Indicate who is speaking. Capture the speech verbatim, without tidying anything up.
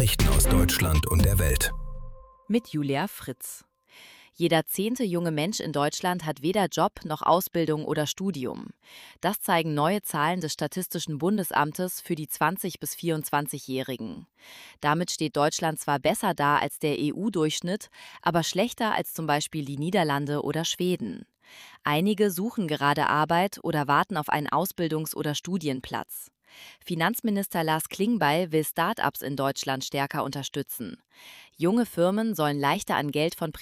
Speaker 1: Nachrichten aus Deutschland und der Welt.
Speaker 2: Mit Julia Fritz. Jeder zehnte junge Mensch in Deutschland hat weder Job noch Ausbildung oder Studium. Das zeigen neue Zahlen des Statistischen Bundesamtes für die zwanzig- bis vierundzwanzigjährigen. Damit steht Deutschland zwar besser da als der E U-Durchschnitt, aber schlechter als zum Beispiel die Niederlande oder Schweden. Einige suchen gerade Arbeit oder warten auf einen Ausbildungs- oder Studienplatz. Finanzminister Lars Klingbeil will Start-ups in Deutschland stärker unterstützen. Junge Firmen sollen leichter an Geld von